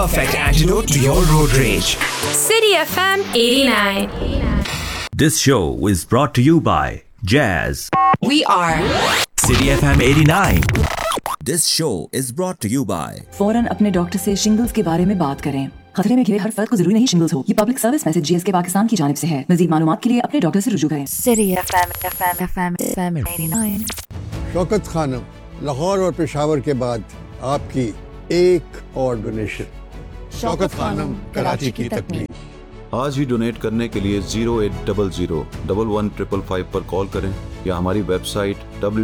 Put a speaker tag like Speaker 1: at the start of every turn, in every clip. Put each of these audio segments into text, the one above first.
Speaker 1: Perfect antidote to your road rage.
Speaker 2: City FM 89.
Speaker 3: This show is brought to you by Jazz.
Speaker 2: We are
Speaker 3: City FM 89.
Speaker 4: This show is brought to you by
Speaker 5: फौरन अपने doctor से shingles के बारे में बात करें। खतरे में घिरे हर फर्द को जरूरी नहीं शिंगल्स हो। ये public service message GSK Pakistan की जानिब से है। मज़ीद मालूमात के लिए अपने डॉक्टर से रुजू करें।
Speaker 2: City FM 89.
Speaker 6: शौकत खानम, लाहौर और पेशावर के बाद आपकी एक और डोनेशन। शौकत खानम, कराची की तकलीफ।
Speaker 7: आज ही डोनेट करने के लिए 0800 11 पर कॉल करें या हमारी वेबसाइट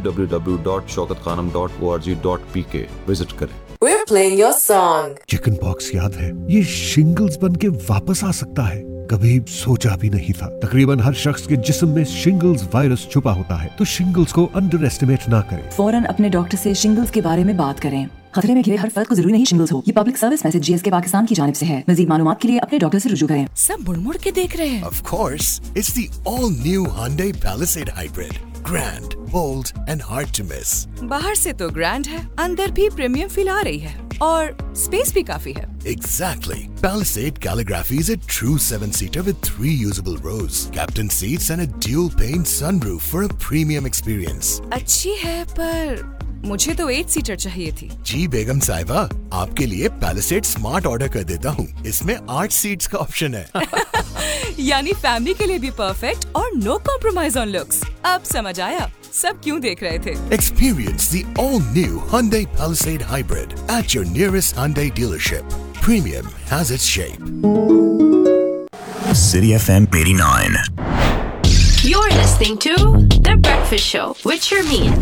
Speaker 7: www.shaukatkhanam.org.pk विजिट करें।
Speaker 2: We're playing your song.
Speaker 8: Chicken pox याद है? ये शिंगल्स बन के वापस आ सकता है। कभी सोचा भी नहीं था। तकरीबन हर शख्स के जिस्म में शिंगल्स वायरस छुपा होता है, तो शिंगल्स को अंडर एस्टिमेट ना करें।
Speaker 5: फौरन अपने डॉक्टर से शिंगल्स के बारे में बात करें। खतरे में घिरे हर फर्द को जरूरी नहीं शिंगल्स हो। ये public service message GSK Pakistan की जानिब से है। मज़ीद मालूमात के लिए अपने डॉक्टर से रुजू करें।
Speaker 2: सब मुड़-मुड़ के देख रहे हैं।
Speaker 9: Of course, it's the all-new Hyundai Palisade Hybrid. Grand, bold and hard to miss.
Speaker 10: बाहर से तो ग्रैंड है, अंदर भी प्रीमियम फील आ रही है और स्पेस भी काफी है।
Speaker 9: Exactly. Palisade Calligraphy is a true 7-seater with 3 usable rows, captain seats and a dual-pane sunroof for a premium experience.
Speaker 10: अच्छी है पर मुझे तो 8 सीटर चाहिए थी।
Speaker 9: जी बेगम साहिबा, आपके लिए Palisade Smart ऑर्डर कर देता हूँ। इसमें 8 सीट्स का ऑप्शन है।
Speaker 10: यानी फैमिली के लिए भी परफेक्ट और नो कॉम्प्रोमाइज ऑन लुक्स। अब समझ आया सब क्यों देख रहे थे।
Speaker 9: Experience the all-new Hyundai Palisade Hybrid at your nearest Hyundai dealership. Premium has its shape.
Speaker 4: City FM 89.
Speaker 2: You're listening to The Breakfast Show with Sharmeen.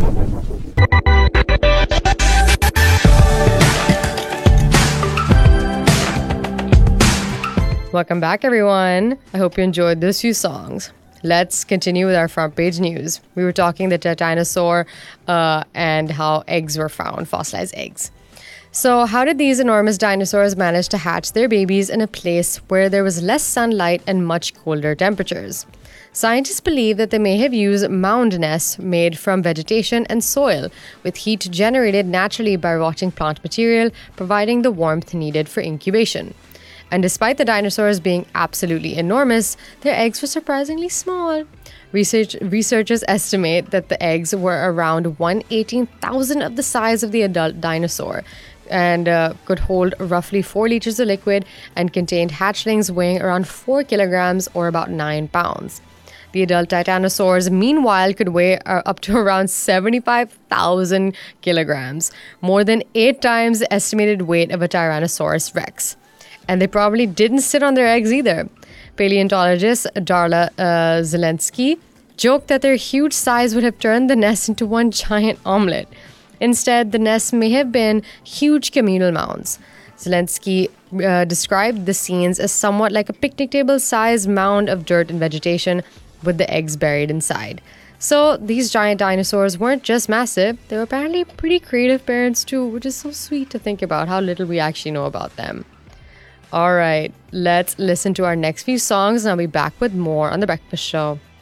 Speaker 11: Welcome back, everyone. I hope you enjoyed those few songs. Let's continue with our front page news. We were talking the dinosaur and how eggs were found, fossilized eggs. So how did these enormous dinosaurs manage to hatch their babies in a place where there was less sunlight and much colder temperatures? Scientists believe that they may have used mound nests made from vegetation and soil, with heat generated naturally by rotting plant material, providing the warmth needed for incubation. And despite the dinosaurs being absolutely enormous, their eggs were surprisingly small. Researchers estimate that the eggs were around 1/18,000th of the size of the adult dinosaur and could hold roughly 4 liters of liquid and contained hatchlings weighing around 4 kilograms or about 9 pounds. The adult titanosaurs, meanwhile, could weigh up to around 75,000 kilograms, more than 8 times the estimated weight of a Tyrannosaurus rex. And they probably didn't sit on their eggs either. Paleontologist Darla Zelensky joked that their huge size would have turned the nest into one giant omelet. Instead, the nests may have been huge communal mounds. Zelensky described the scenes as somewhat like a picnic table-sized mound of dirt and vegetation with the eggs buried inside. So these giant dinosaurs weren't just massive, they were apparently pretty creative parents too, which is so sweet to think about how little we actually know about them. All right, let's listen to our next few songs and I'll be back with more on The Breakfast Show.